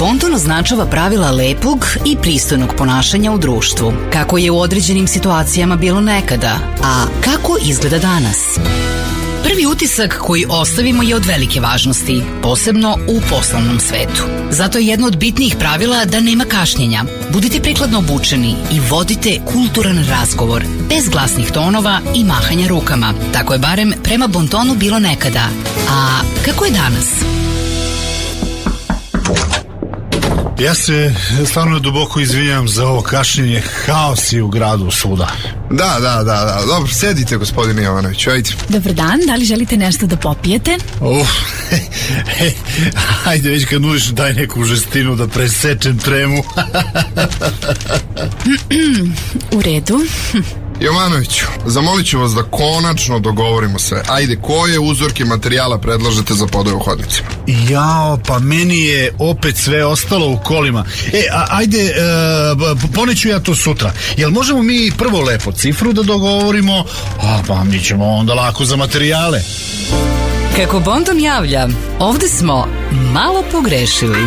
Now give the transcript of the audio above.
Bonton označava pravila lepog i pristojnog ponašanja u društvu, kako je u određenim situacijama bilo nekada, a kako izgleda danas. Prvi utisak koji ostavimo je od velike važnosti, posebno u poslovnom svetu. Zato je jedno od bitnijih pravila da nema kašnjenja. Budite prikladno obučeni i vodite kulturan razgovor, bez glasnih tonova i mahanja rukama. Tako je barem prema Bontonu bilo nekada. A kako je danas? Ja se stvarno duboko izvinjam za ovo kašnjenje, haos je u gradu svuda. Da. Dobro, sedite, gospodine Jovanović, ajde. Dobar dan, da li želite nešto da popijete? Ajde, već kad nudiš, daj neku žestinu da presečem tremu. U redu. Jovanoviću, zamolit ću vas da konačno dogovorimo sve. Ajde, koje uzorke materijala predlažete za podaju u hodnicima? Jao, pa meni je opet sve ostalo u kolima. Ajde, poneću ja to sutra. Jel možemo mi prvo lepo cifru da dogovorimo, pa mi ćemo onda lako za materijale. Kako Bonton javlja, ovde smo malo pogrešili.